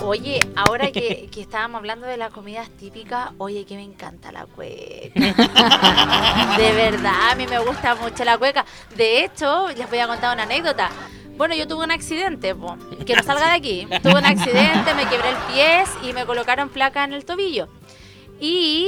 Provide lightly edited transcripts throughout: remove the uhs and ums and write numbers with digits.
Oye, ahora que estábamos hablando de las comidas típicas, oye, que me encanta la cueca. De verdad, a mí me gusta mucho la cueca. De hecho, les voy a contar una anécdota. Bueno, yo tuve un accidente, que no salga de aquí. Tuve un accidente, me quebré el pie y me colocaron placa en el tobillo. Y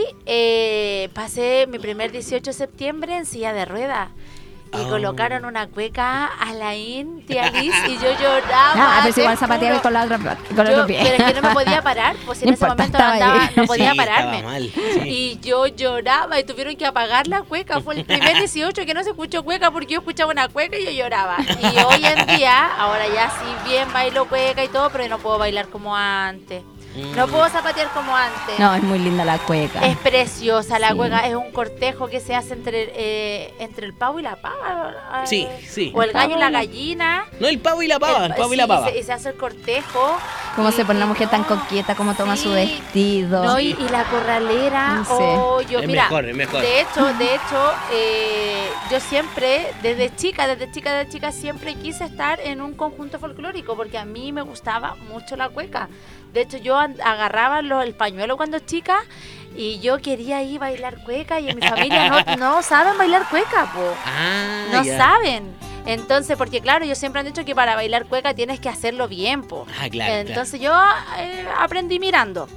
pasé mi primer 18 de septiembre en silla de ruedas. Y colocaron una cueca a Laín, tía Liz, y yo lloraba. Pero si igual zapateaba con el otro pie. Pero es que no me podía parar, pues en ese momento no podía pararme. Mal, Y yo lloraba y tuvieron que apagar la cueca. Fue el primer 18 que no se escuchó cueca porque yo escuchaba una cueca y yo lloraba. Y hoy en día, ahora ya sí bien bailo cueca y todo, pero no puedo bailar como antes. No puedo zapatear como antes. No, es muy linda la cueca. Es preciosa la cueca, es un cortejo que se hace entre el pavo y la pava. Sí. O el gallo y la gallina. No, el pavo y la pava, Y se hace el cortejo. Cómo se pone la mujer tan coqueta, cómo toma su vestido. No, y la corralera. Es mira, mejor. De hecho, yo siempre, desde chica, siempre quise estar en un conjunto folclórico porque a mí me gustaba mucho la cueca. De hecho, yo agarraba el pañuelo cuando chica y yo quería ir a bailar cueca y en mi familia no saben bailar cueca, no saben. Entonces, porque claro, ellos siempre han dicho que para bailar cueca tienes que hacerlo bien, Claro. Entonces yo aprendí mirando.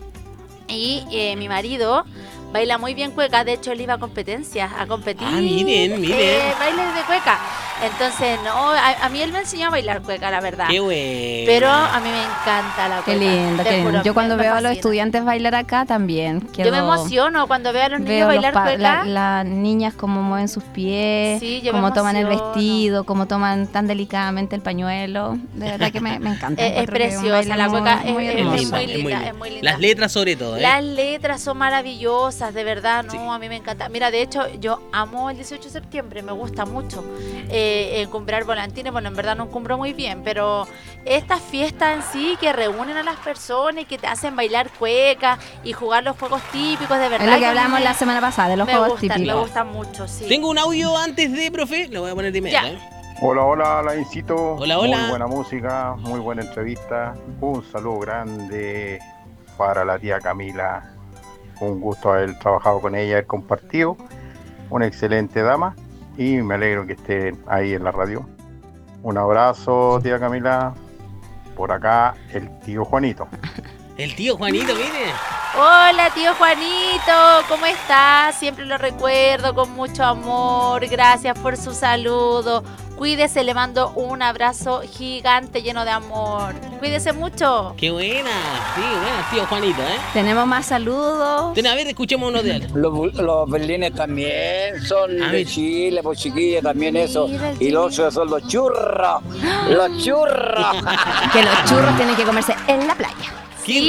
Y mi marido baila muy bien cueca, de hecho él iba a competencias, a competir. Miren. Bailes de cueca. Entonces, no, a mí él me enseñó a bailar cueca, la verdad. Qué bueno. Pero a mí me encanta la cueca. Qué lindo, qué lindo. Yo cuando veo a los estudiantes bailar acá también. Yo me emociono cuando veo a los niños bailar cueca. Las niñas cómo mueven sus pies, Sí, yo cómo me toman el emociono. vestido, cómo toman tan delicadamente el pañuelo. De verdad que me encanta. Es preciosa, la cueca es muy linda. linda, es muy linda. Las letras sobre todo, Las letras son maravillosas, de verdad, ¿no? A mí me encanta. Mira, de hecho, yo amo el 18 de septiembre, me gusta mucho comprar volantines. Bueno, en verdad no compro muy bien, pero estas fiestas en sí que reúnen a las personas y que te hacen bailar cueca y jugar los juegos típicos, de verdad. Es lo que hablábamos la semana pasada, de los juegos típicos. Me gustan mucho, sí. Tengo un audio antes de, profe, lo voy a poner de inmediato. Hola, Laincito. Hola. Muy buena música, muy buena entrevista. Un saludo grande para la tía Camila. Un gusto haber trabajado con ella, haber compartido. Una excelente dama y me alegro que esté ahí en la radio. Un abrazo, tía Camila. Por acá, el tío Juanito. El tío Juanito, mire. Hola, tío Juanito, ¿cómo estás? Siempre lo recuerdo con mucho amor. Gracias por su saludo. Cuídese, le mando un abrazo gigante lleno de amor. Cuídese mucho. Qué buena. Sí, buena, tío Juanito, Tenemos más saludos. A ver, escuchemos uno de él. Los berlines también son de Chile, por chiquilla también eso. Y los otros son los churros. Los churros. Que los churros tienen que comerse en la playa. Sí,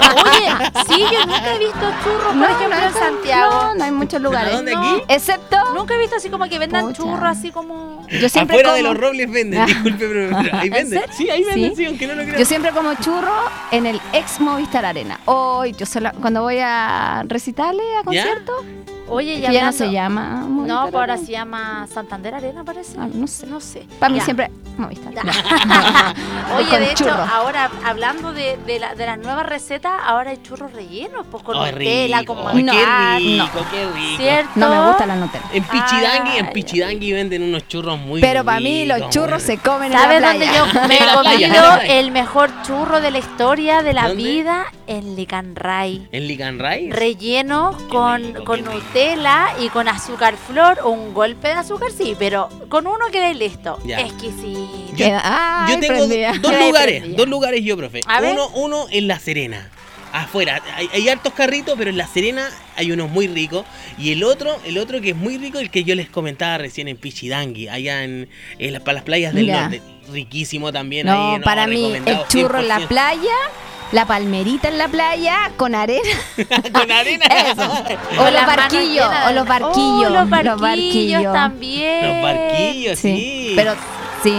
yo nunca he visto churros, por ejemplo, en Santiago. No hay muchos lugares. ¿A dónde aquí? Excepto... Nunca he visto así como que vendan churros, así como... Yo siempre Afuera como... de los robles venden, disculpe, pero ahí venden. Sí, ahí venden, sí, aunque no lo crean. Yo siempre como churro en el ex Movistar Arena. Hoy cuando voy a recitales, a conciertos. Oye, ya no se llama Movistar No, Arena. ahora se llama Santander Arena, parece. No sé. No sé. Para mí siempre Movistar. Oye, Con de hecho, churros. ahora hablando de las nuevas recetas, ahora hay churros rellenos, pues con Ay, Nutella, rico, con qué manjar. rico, qué rico. ¿Cierto? No me gusta la Nutella. En Pichidangui venden unos churros muy Pero para mí los ricos, churros muy se comen en la ¿Sabes playa. dónde yo me he En la playa, en comido la playa. el mejor churro de la historia de la ¿Dónde? vida? En Licanray. ¿En Licanray? Relleno con Nutella y con azúcar flor o un golpe de azúcar, sí, pero con uno quedé listo. Ya. Exquisito. Yo tengo dos lugares yo, profe. A ver. Uno en La Serena. Afuera, hay hartos carritos, pero en La Serena hay unos muy ricos. Y el otro que es muy rico, el que yo les comentaba recién en Pichidangui, allá para las playas del norte. Riquísimo también. No, ahí, para mí el churro en la playa, la palmerita en la playa con arena. Con arena. Eso. O los barquillos. Oh, los barquillos también. Los barquillos, sí. Pero